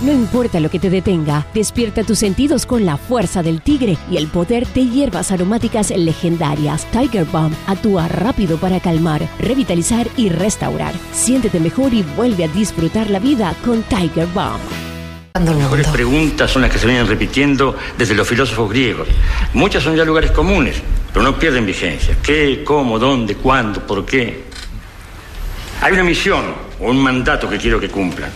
No importa lo que te detenga, despierta tus sentidos con la fuerza del tigre y el poder de hierbas aromáticas legendarias. Tiger Balm actúa rápido para calmar, revitalizar y restaurar. Siéntete mejor y vuelve a disfrutar la vida con Tiger Balm. Las mejores preguntas son las que se vienen repitiendo desde los filósofos griegos. Muchas son ya lugares comunes, pero no pierden vigencia. ¿Qué, cómo, dónde, cuándo, por qué? Hay una misión o un mandato que quiero que cumplan.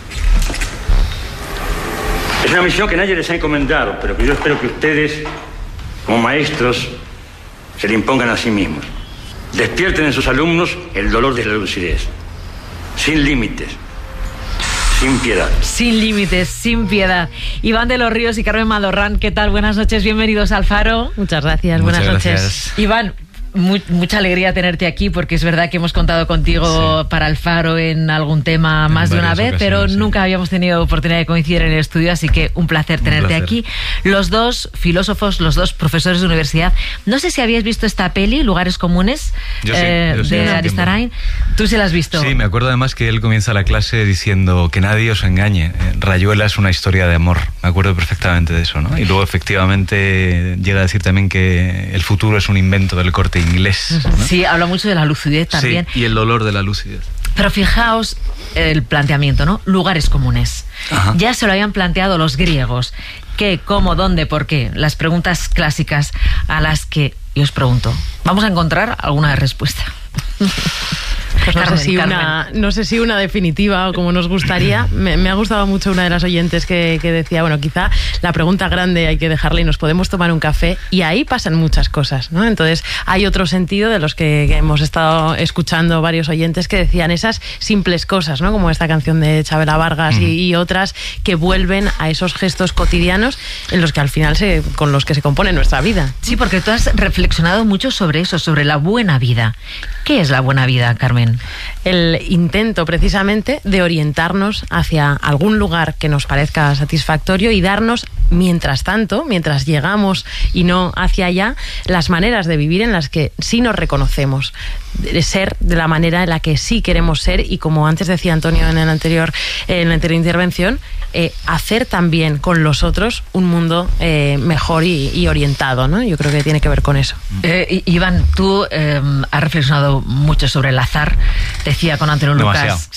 Es una misión que nadie les ha encomendado, pero que yo espero que ustedes, como maestros, se le impongan a sí mismos. Despierten en sus alumnos el dolor de la lucidez. Sin límites. Sin piedad. Sin límites, sin piedad. Iván de los Ríos y Carmen Madorrán, ¿qué tal? Buenas noches, bienvenidos al Faro. Muchas gracias, buenas noches. Gracias. Iván, mucha alegría tenerte aquí, porque es verdad que hemos contado contigo para el Faro en algún tema más de una vez, pero nunca habíamos tenido oportunidad de coincidir en el estudio, así que un placer tenerte aquí. Los dos filósofos, los dos profesores de universidad. No sé si habíais visto esta peli, Lugares Comunes, de Aristarain. ¿Tú sí la has visto? Sí, me acuerdo además que él comienza la clase diciendo que nadie os engañe. Rayuela es una historia de amor. Me acuerdo perfectamente de eso, ¿no? Y luego efectivamente llega a decir también que el futuro es un invento del corte inglés, ¿no? Sí, habla mucho de la lucidez también. Sí, y el dolor de la lucidez. Pero fijaos el planteamiento, ¿no? Lugares comunes. Ajá. Ya se lo habían planteado los griegos. ¿Qué, cómo, dónde, por qué? Las preguntas clásicas a las que yo os pregunto. ¿Vamos a encontrar alguna respuesta? Pues no sé si una definitiva o como nos gustaría. Me ha gustado mucho una de las oyentes que decía, bueno, quizá la pregunta grande hay que dejarla y nos podemos tomar un café, y ahí pasan muchas cosas, ¿no? Entonces hay otro sentido de los que hemos estado escuchando varios oyentes que decían esas simples cosas, ¿no? Como esta canción de Chabela Vargas y otras que vuelven a esos gestos cotidianos en los que al final con los que se compone nuestra vida. Sí, porque tú has reflexionado mucho sobre eso, sobre la buena vida. ¿Qué es la buena vida, Carmen? El intento precisamente de orientarnos hacia algún lugar que nos parezca satisfactorio y darnos, mientras tanto, mientras llegamos y no hacia allá, las maneras de vivir en las que sí nos reconocemos, de ser de la manera en la que sí queremos ser, y como antes decía Antonio en la anterior intervención, hacer también con los otros un mundo mejor y orientado, ¿no? Yo creo que tiene que ver con eso. Iván, tú has reflexionado mucho sobre el azar. Decía con Antonio Lucas,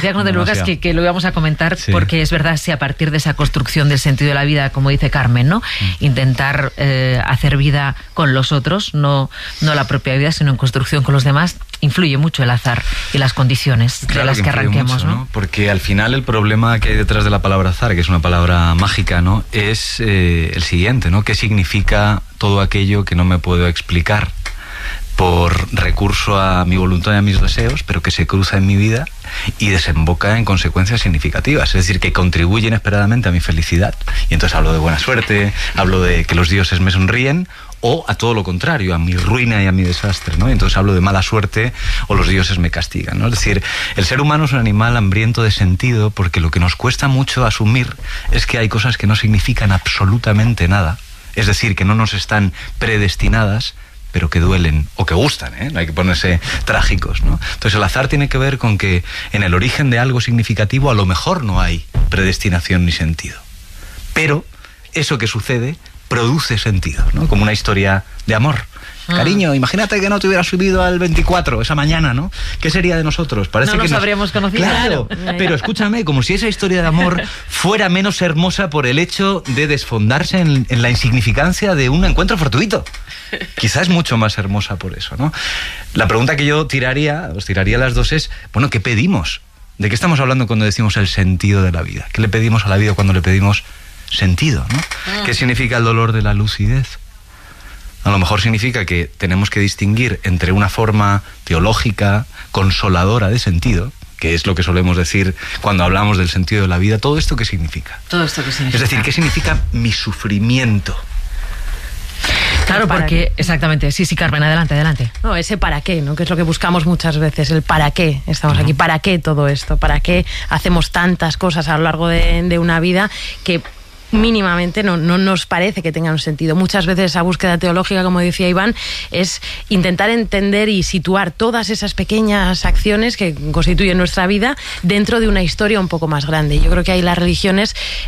que lo íbamos a comentar, porque es verdad, si a partir de esa construcción del sentido de la vida, como dice Carmen, ¿no? Intentar hacer vida con los otros, no la propia vida, sino en construcción con los demás, influye mucho el azar y las condiciones de las que arranquemos, mucho, ¿no? Porque al final el problema que hay detrás de la palabra azar, que es una palabra mágica, ¿no? Es el siguiente, ¿no? ¿Qué significa todo aquello que no me puedo explicar por recurso a mi voluntad y a mis deseos, pero que se cruza en mi vida y desemboca en consecuencias significativas? Es decir, que contribuye inesperadamente a mi felicidad. Y entonces hablo de buena suerte, hablo de que los dioses me sonríen, o a todo lo contrario, a mi ruina y a mi desastre, ¿no? Y entonces hablo de mala suerte o los dioses me castigan, ¿no? Es decir, el ser humano es un animal hambriento de sentido, porque lo que nos cuesta mucho asumir es que hay cosas que no significan absolutamente nada. Es decir, que no nos están predestinadas, pero que duelen o que gustan, ¿eh? No hay que ponerse trágicos, ¿no? Entonces el azar tiene que ver con que en el origen de algo significativo a lo mejor no hay predestinación ni sentido, pero eso que sucede produce sentido, ¿no? Como una historia de amor. Cariño, imagínate que no te hubieras subido al 24 esa mañana, ¿no? ¿Qué sería de nosotros? Parece no que nos habríamos conocido. Claro, pero escúchame, como si esa historia de amor fuera menos hermosa por el hecho de desfondarse en la insignificancia de un encuentro fortuito. Quizás es mucho más hermosa por eso, ¿no? La pregunta que yo os tiraría a las dos es, bueno, ¿qué pedimos? ¿De qué estamos hablando cuando decimos el sentido de la vida? ¿Qué le pedimos a la vida cuando le pedimos sentido, ¿no? ¿Qué significa el dolor de la lucidez? A lo mejor significa que tenemos que distinguir entre una forma teológica, consoladora de sentido, que es lo que solemos decir cuando hablamos del sentido de la vida. ¿Todo esto qué significa? Todo esto qué significa. Es decir, ¿qué significa mi sufrimiento? Claro, porque exactamente. Sí, Carmen, adelante. No, ese para qué, ¿no? Que es lo que buscamos muchas veces, el para qué estamos aquí, para qué todo esto, para qué hacemos tantas cosas a lo largo de una vida que mínimamente no nos parece que tengan un sentido. Muchas veces esa búsqueda teológica, como decía Iván, es intentar entender y situar todas esas pequeñas acciones que constituyen nuestra vida dentro de una historia un poco más grande. Yo creo que ahí las religiones